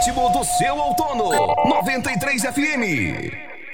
ritmo do seu outono. 93 FM.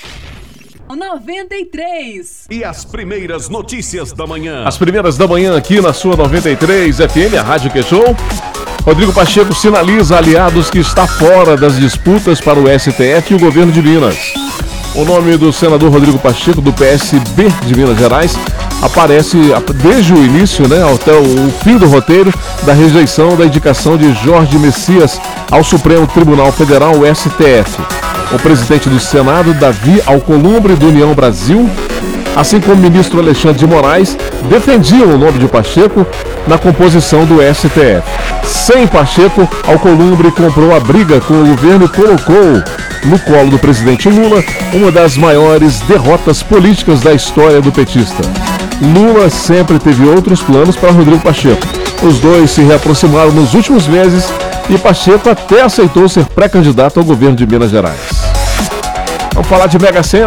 93. E as primeiras notícias da manhã. As primeiras da manhã aqui na sua 93 FM, a Rádio Que Show. Rodrigo Pacheco sinaliza aliados que está fora das disputas para o STF e o governo de Minas. O nome do senador Rodrigo Pacheco, do PSB de Minas Gerais, aparece desde o início, até o fim do roteiro da rejeição da indicação de Jorge Messias ao Supremo Tribunal Federal, o STF. O presidente do Senado, Davi Alcolumbre, do União Brasil, assim como o ministro Alexandre de Moraes, defendiam o nome de Pacheco na composição do STF. Sem Pacheco, Alcolumbre comprou a briga com o governo e colocou no colo do presidente Lula uma das maiores derrotas políticas da história do petista. Lula sempre teve outros planos para Rodrigo Pacheco. Os dois se reaproximaram nos últimos meses e Pacheco até aceitou ser pré-candidato ao governo de Minas Gerais. Vamos falar de Mega Sena.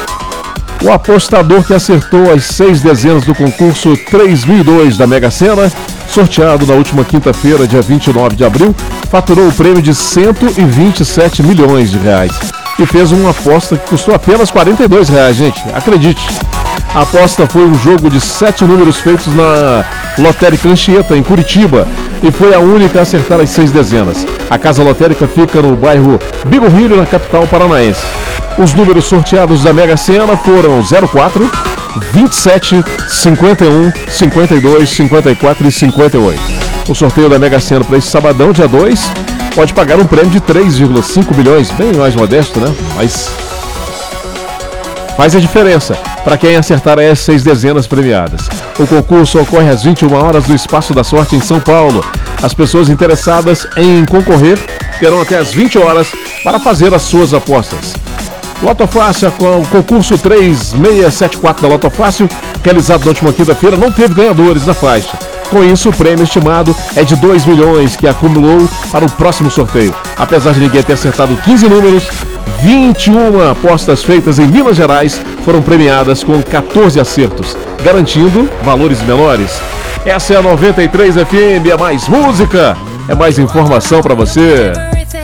O apostador que acertou as 6 dezenas do concurso 3002 da Mega Sena, sorteado na última quinta-feira, dia 29 de abril, faturou o prêmio de 127 milhões de reais e fez uma aposta que custou apenas R$ 42, gente, acredite. A aposta foi um jogo de 7 números feitos na Lotérica Anchieta, em Curitiba, e foi a única a acertar as 6 dezenas. A casa lotérica fica no bairro Bigorrilho, na capital paranaense. Os números sorteados da Mega Sena foram 04, 27, 51, 52, 54 e 58. O sorteio da Mega Sena para esse sabadão, dia 2, pode pagar um prêmio de 3,5 bilhões, bem mais modesto, Mas faz a diferença para quem acertar as 6 dezenas premiadas. O concurso ocorre às 21 horas no Espaço da Sorte, em São Paulo. As pessoas interessadas em concorrer terão até às 20 horas para fazer as suas apostas. Loto Fácil, com o concurso 3674 da Loto Fácil, realizado na última quinta-feira, não teve ganhadores na faixa. Com isso, o prêmio estimado é de 2 milhões, que acumulou para o próximo sorteio. Apesar de ninguém ter acertado 15 números, 21 apostas feitas em Minas Gerais foram premiadas com 14 acertos, garantindo valores menores. Essa é a 93 FM, é mais música, é mais informação para você.